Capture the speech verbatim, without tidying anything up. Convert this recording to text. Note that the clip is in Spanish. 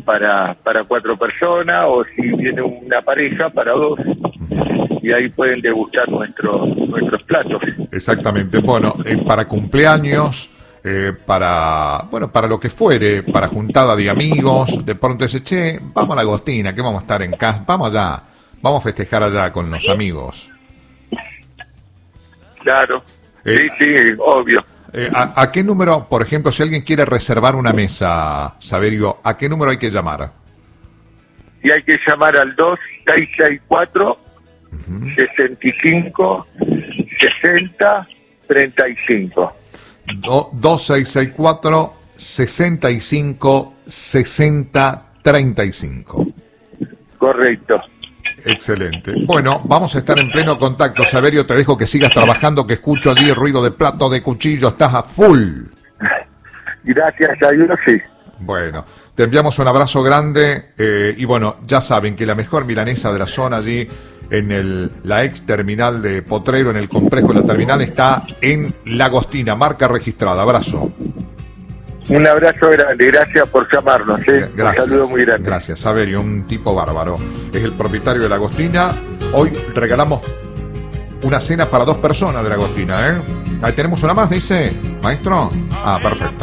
para, para cuatro personas, o si viene una pareja, para dos. Y ahí pueden degustar nuestros nuestros platos. Exactamente. Bueno, eh, para cumpleaños, eh, para bueno, para lo que fuere, para juntada de amigos, de pronto dice, che, vamos a la Agostina, que vamos a estar en casa, vamos allá, vamos a festejar allá con los amigos. Claro, Eh, sí, sí, obvio. Eh, ¿a, ¿A qué número, por ejemplo, si alguien quiere reservar una mesa, Saverio, a qué número hay que llamar? Y hay que llamar al dos seis seis cuatro, sesenta y cinco, sesenta, treinta y cinco. dos seis seis cuatro, sesenta y cinco, sesenta, treinta y cinco. Correcto. Excelente. Bueno, vamos a estar en pleno contacto, Saverio. Te dejo que sigas trabajando, que escucho allí el ruido de plato, de cuchillo. Estás a full. Gracias a Dios, sí. Bueno, te enviamos un abrazo grande eh, y bueno, ya saben que la mejor milanesa de la zona allí en el, la ex terminal de Potrero, en el complejo de la terminal, está en La Agostina, marca registrada. Abrazo. Un abrazo grande, gracias por llamarnos. ¿eh? Gracias. Un saludo muy grande. Gracias, Saverio, un tipo bárbaro. Es el propietario de La Agostina. Hoy regalamos una cena para dos personas de La Agostina, ¿eh? Ahí tenemos una más, dice, maestro. Ah, perfecto.